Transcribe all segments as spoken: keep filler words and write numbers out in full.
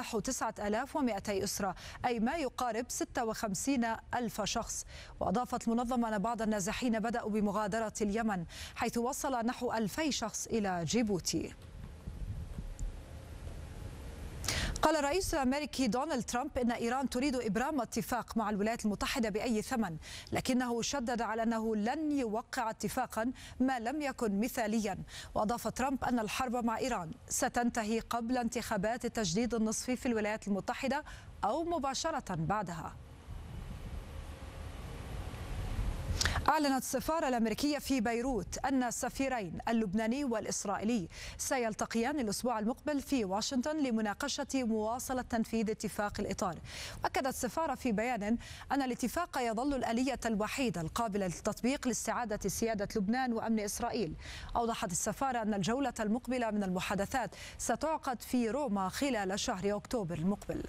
نحو تسعة آلاف ومئتي أسرة، أي ما يقارب ستة وخمسين ألف شخص. وأضافت المنظمة أن بعض النازحين بدأوا بمغادرة اليمن، حيث وصل نحو ألفي شخص إلى جيبوتي. قال الرئيس الأمريكي دونالد ترامب إن إيران تريد إبرام اتفاق مع الولايات المتحدة بأي ثمن، لكنه شدد على أنه لن يوقع اتفاقا ما لم يكن مثاليا. وأضاف ترامب أن الحرب مع إيران ستنتهي قبل انتخابات التجديد النصفي في الولايات المتحدة أو مباشرة بعدها. أعلنت السفارة الأمريكية في بيروت أن السفيرين اللبناني والإسرائيلي سيلتقيان الأسبوع المقبل في واشنطن لمناقشة مواصلة تنفيذ اتفاق الإطار. وأكدت السفارة في بيان أن الاتفاق يظل الآلية الوحيدة القابلة للتطبيق لاستعادة سيادة لبنان وأمن إسرائيل. أوضحت السفارة أن الجولة المقبلة من المحادثات ستعقد في روما خلال شهر أكتوبر المقبل.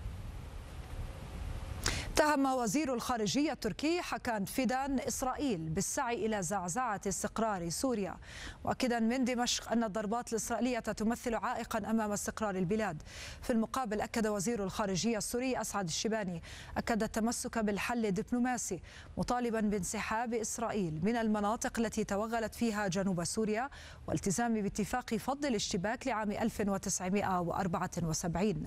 اتهم وزير الخارجية التركي حكان فيدان إسرائيل بالسعي إلى زعزعة استقرار سوريا، مؤكدا من دمشق أن الضربات الإسرائيلية تمثل عائقا أمام استقرار البلاد. في المقابل أكد وزير الخارجية السوري أسعد الشباني أكد التمسك بالحل الدبلوماسي، مطالبا بانسحاب إسرائيل من المناطق التي توغلت فيها جنوب سوريا والتزام باتفاق فض الاشتباك لعام ألف وتسعمئة وأربعة وسبعين.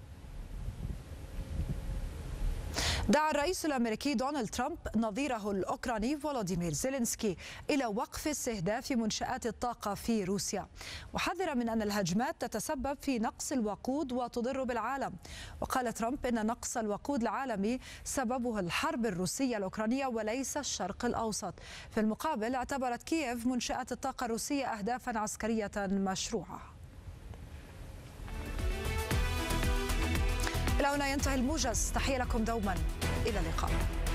دعا الرئيس الأمريكي دونالد ترامب نظيره الأوكراني فولوديمير زيلينسكي إلى وقف استهداف منشآت الطاقة في روسيا، وحذر من أن الهجمات تتسبب في نقص الوقود وتضر بالعالم. وقال ترامب إن نقص الوقود العالمي سببه الحرب الروسية الأوكرانية وليس الشرق الأوسط. في المقابل اعتبرت كييف منشآت الطاقة الروسية أهدافا عسكرية مشروعة. إلى هنا ينتهي الموجز، تحية لكم دوما، إلى اللقاء.